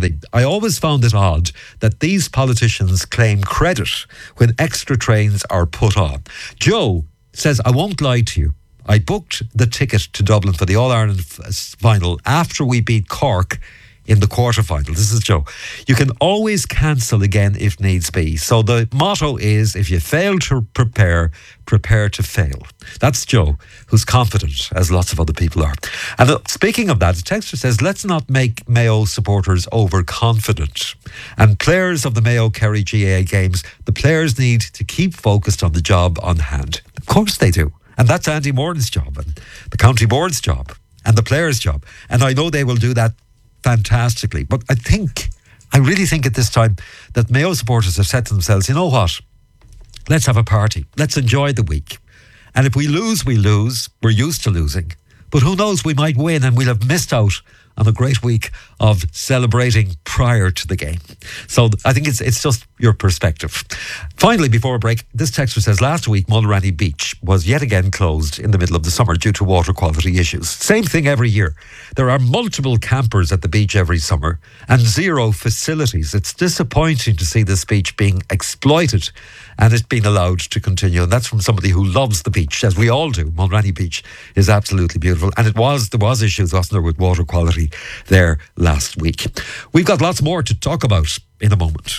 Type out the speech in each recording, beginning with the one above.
somebody, I always found it odd that these politicians claim credit when extra trains are put on. Joe says, I won't lie to you. I booked the ticket to Dublin for the All-Ireland final after we beat Cork in the quarterfinal. This is Joe. You can always cancel again if needs be. So the motto is, if you fail to prepare, prepare to fail. That's Joe, who's confident, as lots of other people are. And speaking of that, the texter says, let's not make Mayo supporters overconfident. And players of the Mayo Kerry GAA games, the players need to keep focused on the job on hand. Of course they do. And that's Andy Moran's job, and the county board's job, and the players' job. And I know they will do that fantastically. But I really think at this time that Mayo supporters have said to themselves, you know what? Let's have a party. Let's enjoy the week. And if we lose, we lose. We're used to losing. But who knows, we might win and we'll have missed out on a great week of celebrating prior to the game. So I think it's just your perspective. Finally, before a break, this texter says, last week Mulranny Beach was yet again closed in the middle of the summer due to water quality issues. Same thing every year. There are multiple campers at the beach every summer and zero facilities. It's disappointing to see this beach being exploited and it being allowed to continue. And that's from somebody who loves the beach, as we all do. Mulranny Beach is absolutely beautiful. And there was issues, wasn't there, with water quality there last week. We've got lots more to talk about in a moment.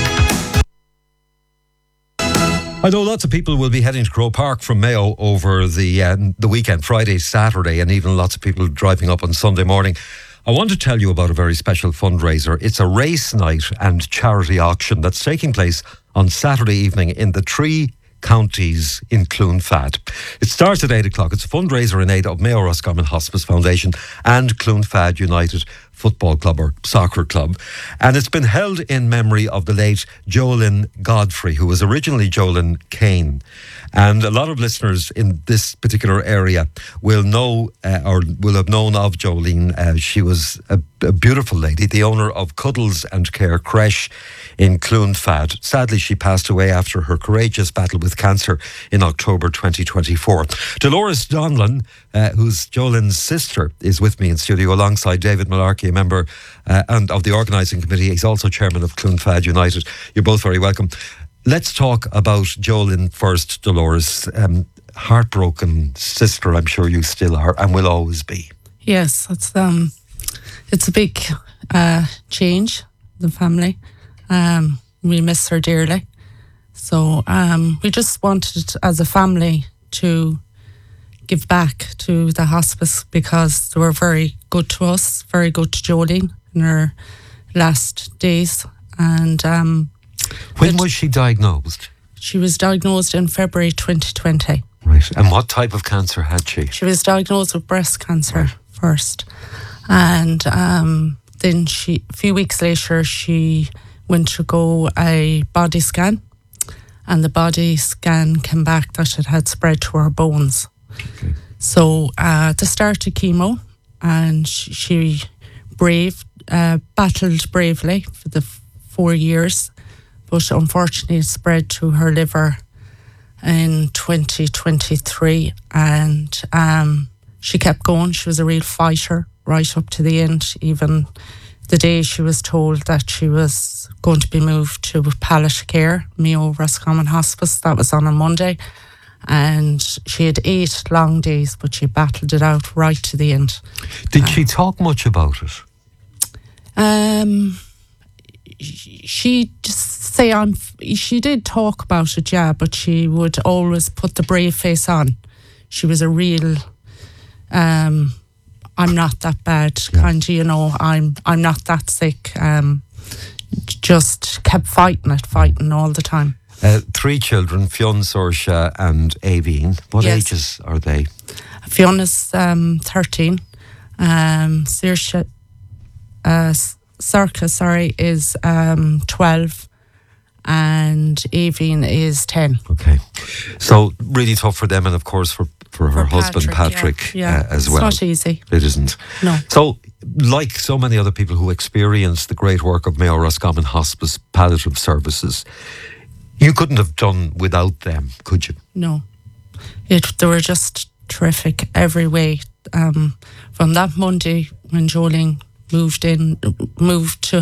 I know lots of people will be heading to Croke Park from Mayo over the weekend, Friday, Saturday, and even lots of people driving up on Sunday morning. I want to tell you about a very special fundraiser. It's a race night and charity auction that's taking place on Saturday evening in the Three Counties in Clonfad. It starts at 8 o'clock. It's a fundraiser in aid of Mayo Roscommon Hospice Foundation and Clonfad United Football Club or Soccer Club. And it's been held in memory of the late Jolyn Godfrey, who was originally Jolyn Kane. And a lot of listeners in this particular area will know or will have known of Jolene. She was a beautiful lady, the owner of Cuddles and Care Creche in Clonfad. Sadly, she passed away after her courageous battle with cancer in October 2024. Dolores Donlan, who's Jolene's sister, is with me in studio alongside David Malarkey, a member and of the organising committee. He's also chairman of Clonfad United. You're both very welcome. Let's talk about Jolene first, Dolores. Heartbroken sister, I'm sure you still are and will always be. Yes, it's a big change, the family. We miss her dearly. So we just wanted, as a family, to give back to the hospice because they were very good to us, very good to Jolene in her last days. And when was she diagnosed? She was diagnosed in February 2020. Right. And what type of cancer had she? She was diagnosed with breast cancer first. And then a few weeks later, she went to go a body scan. And the body scan came back that it had spread to her bones. Okay. So they started chemo and she battled bravely for the 4 years. But unfortunately it spread to her liver in 2023 and she kept going. She was a real fighter right up to the end, even the day she was told that she was going to be moved to palliative care, Mayo Roscommon Hospice. That was on a Monday. And she had 8 long days, but she battled it out right to the end. Did she talk much about it? She she did talk about it, yeah, but she would always put the brave face on. She was a real, I'm not that bad, kind of, you know, I'm not that sick. Just kept fighting all the time. 3 children, Fionn, Saoirse and Aoibhinn. What ages are they? Fionna's 13. Saoirse, Sarka, is 12. And Aoibhinn is 10. Okay. So really tough for them and of course for her husband Patrick as well. It's not easy. It isn't. No. So like so many other people who experience the great work of Mayo Roscommon Hospice Palliative Services, you couldn't have done without them, could you? No. They were just terrific every way. From that Monday when Jolene moved to